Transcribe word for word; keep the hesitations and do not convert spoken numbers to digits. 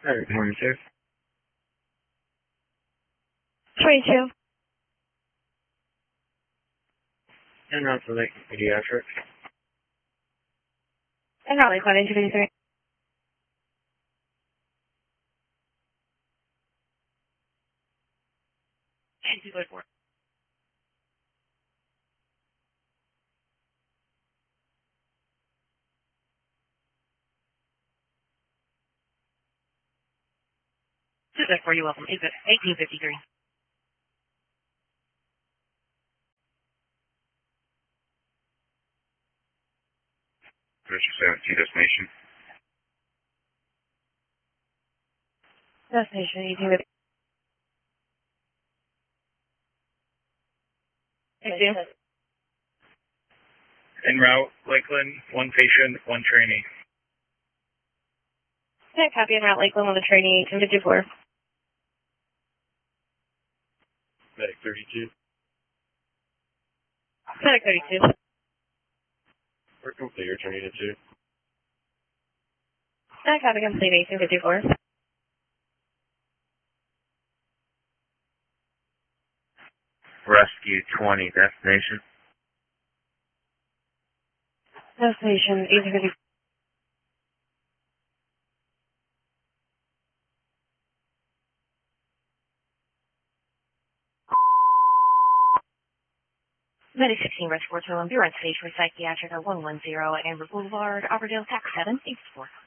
Alright, morning, sir. twenty-two. And route to Lake Pediatric. And not like one two fifty-three. And two by four. Two by four, you're welcome. eighteen fifty-three. Versus seventeen destination. Destination eighteen fifty. eighteen. En route, Lakeland, one patient, one trainee. Yeah, copy and route Lakeland with a trainee eighteen fifty-four. Medic thirty-two. Medic thirty-two. We're complete, you're turning to two. Yeah, copy complete eighteen fifty-four. Rescue twenty, destination. Destination eighteen fifty-four. Medic sixteen, Rescue Total, Ambulance Stage for Psychiatric at one one zero, Amber Boulevard, Auburndale, Tax seven eight four.